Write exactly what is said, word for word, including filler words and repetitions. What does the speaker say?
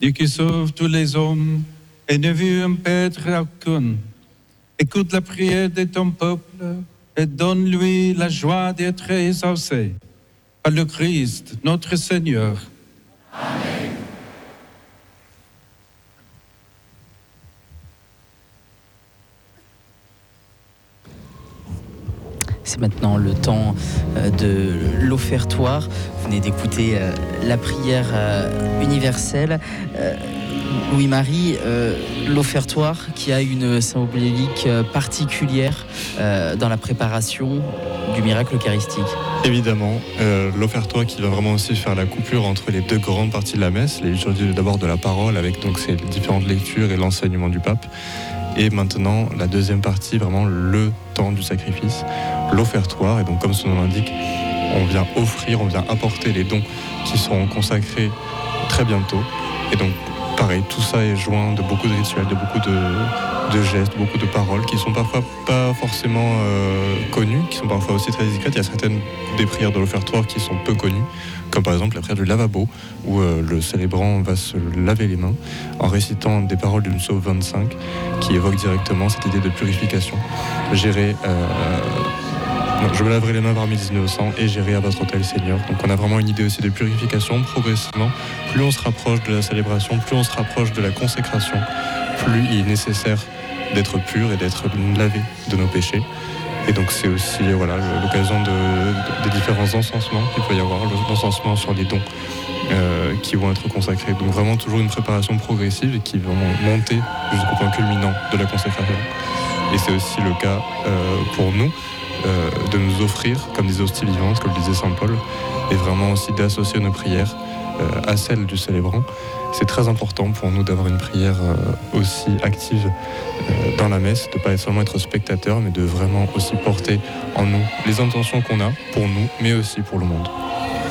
Dieu qui sauve tous les hommes et ne veut en perdre aucun. Écoute la prière de ton peuple et donne-lui la joie d'être exaucé. Par le Christ, notre Seigneur. Amen. C'est maintenant le temps de l'offertoire. Vous venez d'écouter la prière universelle. Louis-Marie, euh, l'offertoire qui a une symbolique particulière euh, dans la préparation du miracle eucharistique. Évidemment, euh, l'offertoire qui va vraiment aussi faire la coupure entre les deux grandes parties de la messe, les liturgies d'abord de la parole avec donc ces différentes lectures et l'enseignement du pape, et maintenant la deuxième partie, vraiment le temps du sacrifice, l'offertoire. Et donc comme son nom l'indique, on vient offrir, on vient apporter les dons qui seront consacrés très bientôt. Et donc pareil, tout ça est joint de beaucoup de rituels, de beaucoup de, de gestes, beaucoup de paroles qui sont parfois pas forcément euh, connues, qui sont parfois aussi très discrètes. Il y a certaines des prières de l'offertoire qui sont peu connues, comme par exemple la prière du lavabo, où euh, le célébrant va se laver les mains en récitant des paroles du psaume vingt-cinq qui évoquent directement cette idée de purification. J'irai, euh, non, je me laverai les mains parmi les innocents et j'irai à votre autel, Seigneur. Donc on a vraiment une idée aussi de purification progressivement. Plus on se rapproche de la célébration, plus on se rapproche de la consécration, plus il est nécessaire d'être pur et d'être lavé de nos péchés. Et donc c'est aussi voilà, l'occasion de, de, des différents encensements qu'il peut y avoir, l'encensement sur les dons euh, qui vont être consacrés. Donc vraiment toujours une préparation progressive et qui va monter jusqu'au point culminant de la consécration. Et c'est aussi le cas euh, pour nous euh, de nous offrir comme des hosties vivantes, comme le disait saint Paul, et vraiment aussi d'associer nos prières euh, à celles du célébrant. C'est très important pour nous d'avoir une prière euh, aussi active euh, dans la messe, de ne pas seulement être spectateur, mais de vraiment aussi porter en nous les intentions qu'on a pour nous, mais aussi pour le monde.